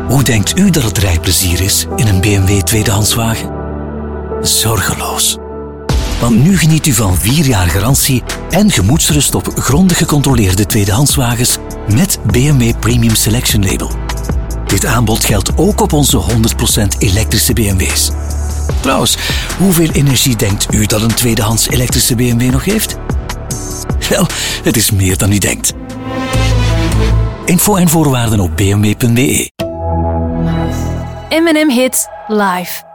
Hoe denkt u dat het rijplezier is in een BMW tweedehandswagen? Zorgeloos. Want nu geniet u van 4 jaar garantie en gemoedsrust op grondig gecontroleerde tweedehandswagens met BMW Premium Selection Label. Dit aanbod geldt ook op onze 100% elektrische BMW's. Trouwens, hoeveel energie denkt u dat een tweedehands elektrische BMW nog heeft? Wel, het is meer dan u denkt. Info en voorwaarden op bmw.be. M&M Hits live.